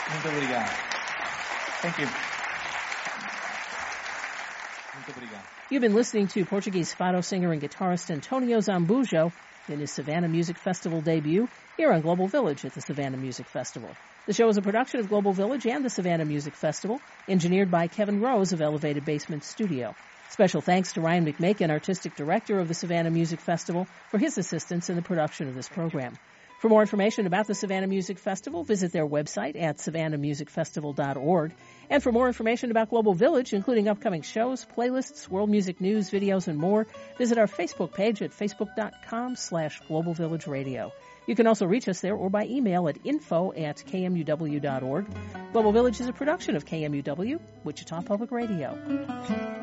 Muito obrigado. Thank you. Muito obrigado. You've been listening to Portuguese fado singer and guitarist Antonio Zambujo in his Savannah Music Festival debut here on Global Village at the Savannah Music Festival. The show is a production of Global Village and the Savannah Music Festival, engineered by Kevin Rose of Elevated Basement Studio. Special thanks to Ryan McMakin, Artistic Director of the Savannah Music Festival, for his assistance in the production of this program. For more information about the Savannah Music Festival, visit their website at savannahmusicfestival.org. And for more information about Global Village, including upcoming shows, playlists, world music news, videos, and more, visit our Facebook page at facebook.com/Global Village Radio. You can also reach us there or by email at info@kmuw.org. Global Village is a production of KMUW, Wichita Public Radio.